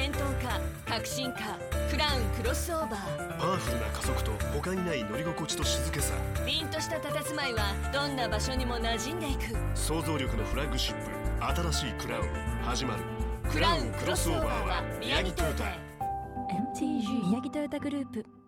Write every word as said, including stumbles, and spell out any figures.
戦闘カー、革新カー、クラウンクロスオーバー。 パワフルな加速と他にない乗り心地と静けさ。 凛とした佇まいはどんな場所にも馴染んでいく。 想像力のフラッグシップ、新しいクラウン始まる。 クラウンクロスオーバーは宮城トヨタ。 エムティージー 宮城トヨタグループ。